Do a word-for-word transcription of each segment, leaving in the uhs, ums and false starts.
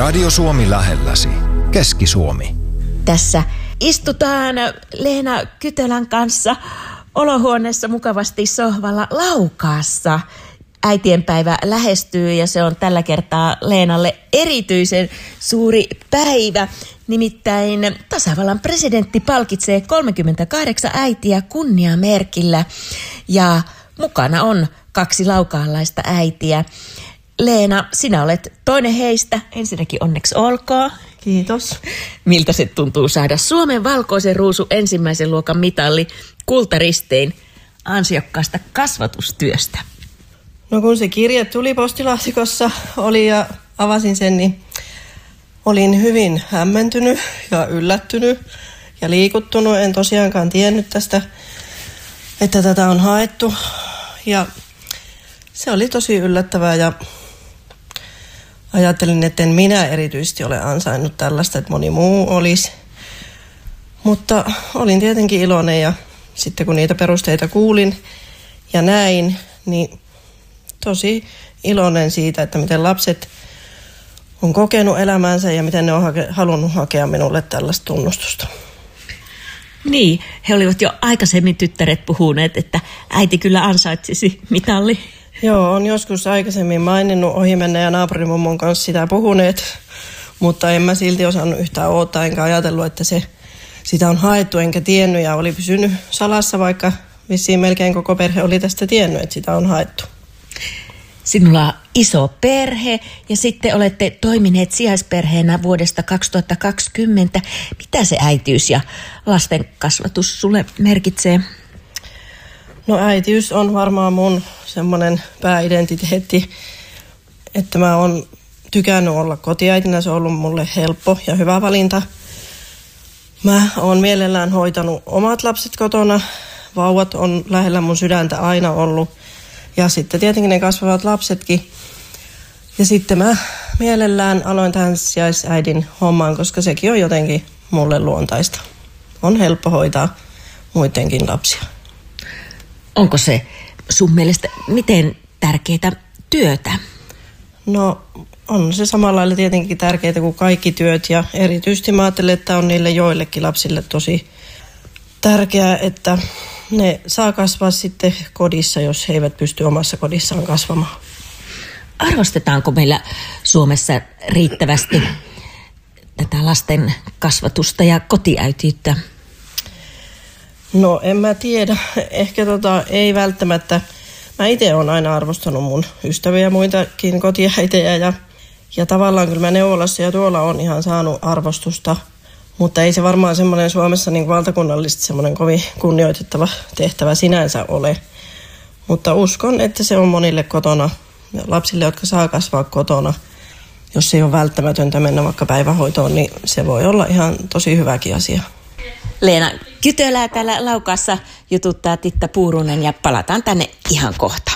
Radio Suomi lähelläsi. Keski-Suomi. Tässä istutaan Leena Kytölän kanssa olohuoneessa mukavasti sohvalla Laukaassa. Äitienpäivä lähestyy ja se on tällä kertaa Leenalle erityisen suuri päivä. Nimittäin tasavallan presidentti palkitsee kolmekymmentäkahdeksan äitiä kunniamerkillä ja mukana on kaksi laukaalaista äitiä. Leena, sinä olet toinen heistä. Ensinnäkin onneksi olkoon. Kiitos. Miltä se tuntuu saada Suomen valkoisen ruusun ensimmäisen luokan mitalli kultaristeen ansiokkaasta kasvatustyöstä? No kun se kirje tuli postilaatikossa oli ja avasin sen, niin olin hyvin hämmentynyt ja yllättynyt ja liikuttunut. En tosiaankaan tiennyt tästä, että tätä on haettu. Ja se oli tosi yllättävää ja ajattelin, että en minä erityisesti ole ansainnut tällaista, että moni muu olisi. Mutta olin tietenkin iloinen ja sitten kun niitä perusteita kuulin ja näin, niin tosi iloinen siitä, että miten lapset on kokenut elämäänsä ja miten ne on hake- halunnut hakea minulle tällaista tunnustusta. Niin, he olivat jo aikaisemmin tyttäret puhuneet, että äiti kyllä ansaitsisi mitalli. Joo, on joskus aikaisemmin maininnut ohimenneen ja naapurimummon kanssa sitä puhuneet, mutta en mä silti osannut yhtään odottaa, enkä ajatellut, että se, sitä on haettu, enkä tiennyt ja oli pysynyt salassa, vaikka vissiin melkein koko perhe oli tästä tiennyt, että sitä on haettu. Sinulla on iso perhe ja sitten olette toimineet sijaisperheenä vuodesta kaksituhattakaksikymmentä. Mitä se äitiys ja lasten kasvatus sulle merkitsee? No äitiys on varmaan mun semmoinen pääidentiteetti, että mä oon tykännyt olla kotiäitinä. Se on ollut mulle helppo ja hyvä valinta. Mä oon mielellään hoitanut omat lapset kotona. Vauvat on lähellä mun sydäntä aina ollut. Ja sitten tietenkin ne kasvavat lapsetkin. Ja sitten mä mielellään aloin tähän sijaisäidin hommaan, koska sekin on jotenkin mulle luontaista. On helppo hoitaa muidenkin lapsia. Onko se sun mielestä miten tärkeää työtä? No on se samalla lailla tietenkin tärkeää kuin kaikki työt. Ja erityisesti mä ajattelen, että on niille joillekin lapsille tosi tärkeää, että ne saa kasvaa sitten kodissa, jos he eivät pysty omassa kodissaan kasvamaan. Arvostetaanko meillä Suomessa riittävästi tätä lasten kasvatusta ja kotiäitiyttä? No en mä tiedä. Ehkä tota, ei välttämättä. Mä itse olen aina arvostanut mun ystäviä ja muitakin kotiäitejä. Ja, ja tavallaan kyllä mä neuvolassa ja tuolla on ihan saanut arvostusta. Mutta ei se varmaan semmoinen Suomessa niin valtakunnallisesti semmoinen kovin kunnioitettava tehtävä sinänsä ole. Mutta uskon, että se on monille kotona, lapsille, jotka saa kasvaa kotona. Jos ei ole välttämätöntä mennä vaikka päivähoitoon, niin se voi olla ihan tosi hyväkin asia. Leena Kytölää täällä Laukaassa jututtaa Titta Puurunen ja palataan tänne ihan kohta.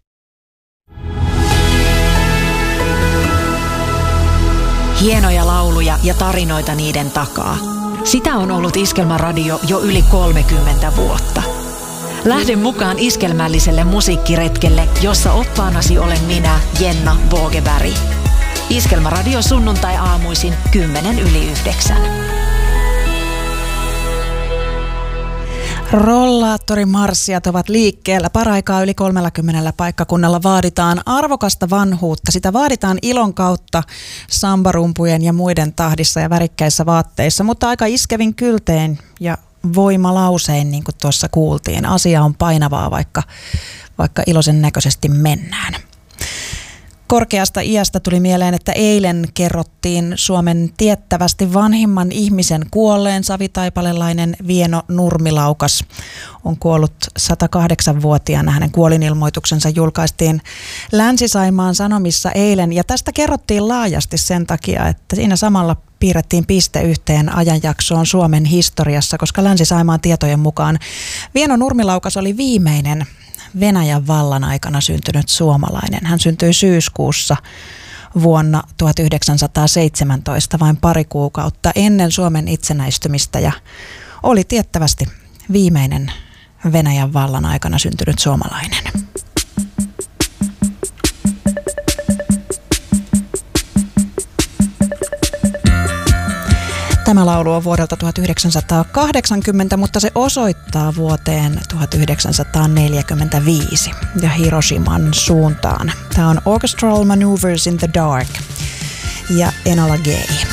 Hienoja lauluja ja tarinoita niiden takaa. Sitä on ollut Iskelmäradio jo yli kolmekymmentä vuotta. Lähde mukaan iskelmälliselle musiikkiretkelle, jossa oppaanasi olen minä, Jenna Vågeberg. Iskelmäradio sunnuntai-aamuisin kymmenen yli yhdeksän. Rollaattorimarssijat ovat liikkeellä. Paraikaa yli kolmellakymmenellä paikkakunnalla vaaditaan arvokasta vanhuutta. Sitä vaaditaan ilon kautta sambarumpujen ja muiden tahdissa ja värikkäissä vaatteissa, mutta aika iskevin kylteen ja voimalausein, niin kuin tuossa kuultiin. Asia on painavaa, vaikka, vaikka iloisen näköisesti mennään. Korkeasta iästä tuli mieleen, että eilen kerrottiin Suomen tiettävästi vanhimman ihmisen kuolleen. Savitaipalelainen Vieno Nurmilaukas on kuollut satakahdeksanvuotiaana. Hänen kuolinilmoituksensa julkaistiin Länsi-Saimaan Sanomissa eilen. Ja tästä kerrottiin laajasti sen takia, että siinä samalla piirrettiin piste yhteen ajanjaksoon Suomen historiassa, koska Länsi-Saimaan tietojen mukaan Vieno Nurmilaukas oli viimeinen Venäjän vallan aikana syntynyt suomalainen. Hän syntyi syyskuussa vuonna tuhatyhdeksänsataaseitsemäntoista, vain pari kuukautta ennen Suomen itsenäistymistä, ja oli tiettävästi viimeinen Venäjän vallan aikana syntynyt suomalainen. Tämä laulu on vuodelta tuhatyhdeksänsataakahdeksankymmentä, mutta se osoittaa vuoteen tuhatyhdeksänsataaneljäkymmentäviisi ja Hiroshiman suuntaan. Tämä on Orchestral Maneuvers in the Dark ja Enola Gay.